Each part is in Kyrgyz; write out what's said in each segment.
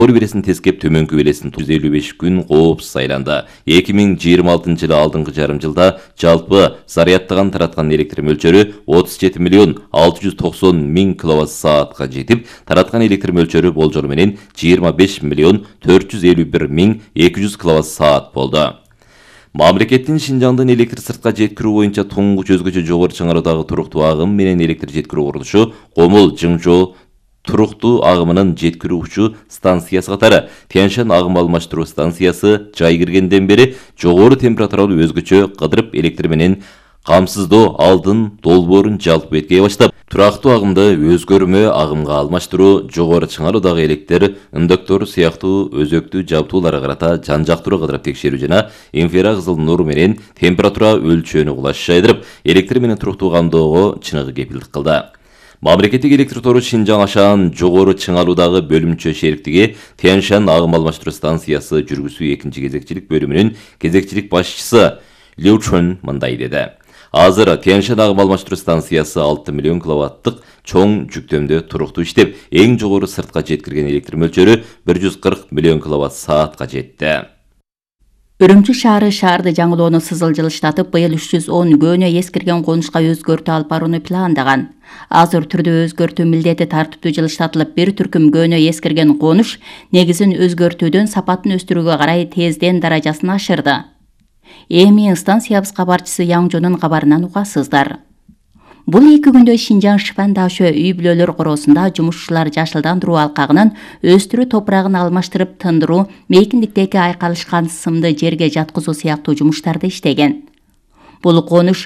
Ор бересин тескеп төмөнкү белесин 155 күн коопсуз айланды. 2026 жылы алдыңкы жарым жылда жалпы зарядтаган тараткан электр мөлчөрү 37 миллион 690 миң киловатт саатка жетип, тараткан электр мөлчөрү болжол менен 25 миллион 451 миң 200 киловатт саат болду. Мамлекеттин Шинжаңдын электр сыртка жеткирүү боюнча туңгуч өзгөчө жогору чыңаруудагы туруктуу агым менен электр жеткирүү курулушу Комул Жыңжоо туруктуу агымынын жеткирүүчү станциясы катары Тянь-Шань агым алмаштыруу станциясы жай киргенден бери жогору температуралуу өзгөчө кыдырып электр менен камсыздоо алдын долбоорун жалпы эткей баштап, турактуу агымды өзгөрмө агымга алмаштыруу, жогору чыңаруудагы электр ындыктор сыяктуу өзөктүү жабдууларга карата жан-жактуу кыдырып текшерүү жана инфракызыл нур менен температура өлчөөнү кулаш жайдырып, электр менен туруктуу камдоого чыныгы кепилдик кылды. Мамлекеттик электр тору Шинжаң Ашаан жогору чыңаруудагы бөлүмчө шериктиги Тянь-Шань агым алмаштыруу станциясы жүргүзүү экинчи кезекчилик бөлүмүнүн кезекчилик башчысы Лю Чун мындай деди. Азыр Тянь-Шань агым алмаштыруу станциясы 6 миллион киловаттык чоң жүктөмдө туруктуу иштеп, эң жогору сыртка жеткирген электр мөлчөрү 140 миллион киловатт саатка жетти. Үрүмчү шаарды жаңылоону сызылжылыштатып, быйыл 310 көөнө эскирген конушка өзгөртүү алып барууну пландаган. Азыр түрдө өзгөртүү милдети тартиптүү жылыштатылып, бир түркүм көөнө эскирген конуш негизин өзгөртүүдөн сапатын өстүрүүгө карай тезден даражасын ашырды. Эми станциябыз кабарчысы Яңжонун кабарынан угасыздар. Бул 2 күндө Шинжаң Шифандашө үй бүлөлөр короосунда жумушчулар жашылдандыруу алкагынын өстүрүү топурагын алмаштырып тындыруу, мейкиндиктеги айкалышкан сымды жерге жаткызуу сыяктуу жумуштарды иштеген. Бул конуш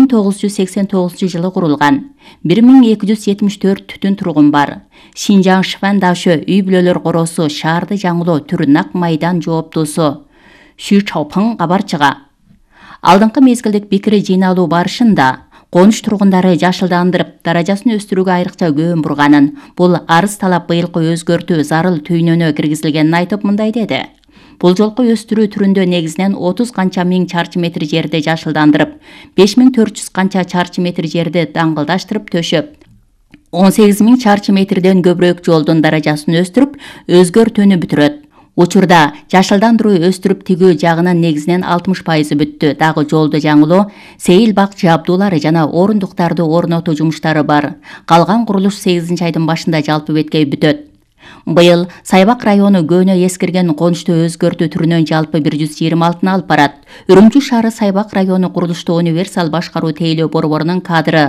1989 жылы курулган. 1274 түтүн тургун бар. Шинжаң Шифандашө үй бүлөлөр короосу шаарды жаңылоо Түрнак майдан жооптуусу Шү Чаопың кабарчыга алдыңкы мезгилдик пикири жыйналуу барышында конуш тургундары жашылдандырып, даражасын өстүрүүгө айрыкча көңүл бурганын, бул арыз талап быйылкы өзгөртүү зарыл түйнөнө киргизилгенин айтып мындай деди. Бул жолку өстүрүү түрүндө негизинен 30 канча миң чарчы метр жерди жашылдандырып, 5400 канча чарчы метр жерди даңгылдаштырып төшөп, 18 миң чарчы метрден көбүрөөк жолдун даражасын өстүрүп, өзгөртүүнү бүтүрөт. Учурда жашылдандыруу өстүрүп тигүү жагынан негизинен 60% бүттү. Дагы жолду жаңылоо, сейил бак жабдуулары жана орундуктарды орнотуу жумуштары бар. Калган курулуш 8-айдын башында жалпы беткей бүтөт. Быйыл Сайбак району көөнө эскирген конушту өзгөртүү түрүнөн жалпы 126 алып барат. Үрүмчү шаары Сайбак району курулушту универсал башкаруу тейлөө борборунун кадры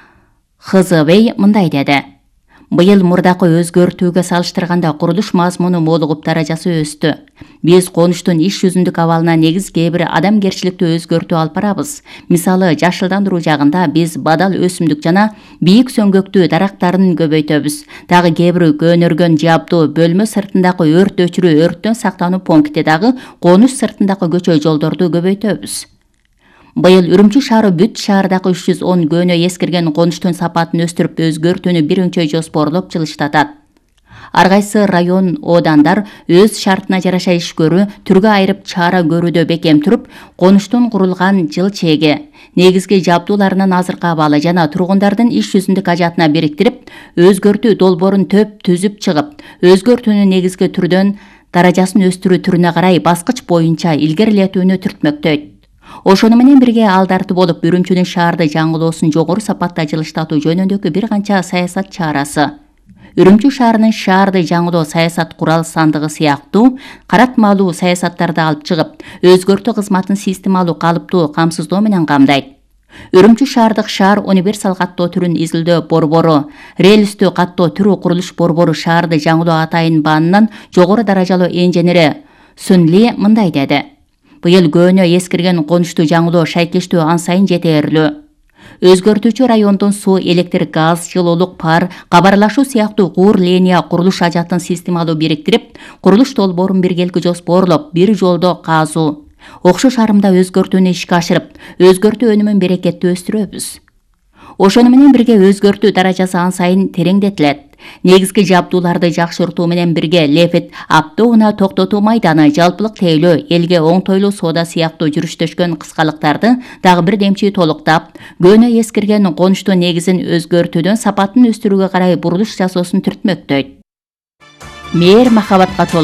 Хызыбей мындай деди. Быйыл мурдакы өзгөртүүгө салыштырганда курулуш мазмуну молугуп даражасы өстү. Биз конуштун иш жүзүндүк абалына негиз кээ бир адамгерчиликтүү өзгөртүү алып барабыз. Мисалы, жашылдандыруу жагында биз бадал өсүмдүк жана бийик сөңгөктүү дарактарын көбөйтөбүз. Дагы кээ бир көнөргөн жабдуу бөлмө сыртындагы өрт өчүрүү, өрттөн сактануу пункти дагы конуш сыртындагы көчө жолдорду көбөйтөбүз. Быйыл Үрүмчү шаары бүт шаардагы 310 көөнө эскирген конуштун сапатын өстүрүп өзгөртүүнү бир өңчөй жоспорлоп жылыштатат. Ар кайсы район, одандар өз шартына жараша иш көрүү, түргө айырып чара көрүүдө бекем туруп, конуштун курулган жыл чеги, негизги жабдууларынын азыркы абалы жана тургундардын иш жүзүндүк ажатына бириктирип, өзгөртүү долбоорун түзүп чыгып, өзгөртүүнү негизги түрдөн даражасын өстүрүү түрүнө карай баскыч боюнча илгерилетүүнү түртмөктөйт. Ошону менен бирге алдарты болуп Үрүмчүнүн шаарды жаңылоосун жогору сапатта жылыштатуу жөнүндөгү бир канча саясат чарасы. Үрүмчү шаарынын шаарды жаңылоо саясат курал сандыгы сыяктуу каратмалуу саясаттарды алып чыгып, өзгөртүү кызматын системалуу калыптуу камсыздоо менен камдайт. Үрүмчү шаардык шаар универсал каттоо түрүн изилдөө борбору, рельстүү каттоо түрү курулуш борбору шаарды жаңылоо атайын баанынан жогору даражалуу инженери Сүнли мындай деди. Быйыл көөнө эскирген конушту жаңылоо шайкештүү ан сайын жетээрлүү. Өзгөртүүчү райондун суу, электр, газ, жылуулук, пар, кабарлашуу сыяктуу куур линия курулуш ажатын системалуу бириктирип, курулуш долбоорун биргелки жоспорлоп, бир жолдо казуу. Окшош арымда өзгөртүүнү ишке ашырып, өзгөртүү өнүмүн берекеттүү өстүрөбүз. Ошону менен бирге өзгөртүү даражасы ан сайын тереңдетилет. Негизги жабдууларды жакшыртуу менен бирге лефит, автоунаа токтотуу майданы, жалпылык тейлөө, элге оңтойлуу соода сыяктуу жүрүштөшкөн кыскалыктарды дагы бир демчи толуктап, көөнө эскирген конуштун негизин өзгөртүүдөн сапатын өстүрүүгө карай бурулуш жасоосун түртмөктөйт. мээр махабатка толы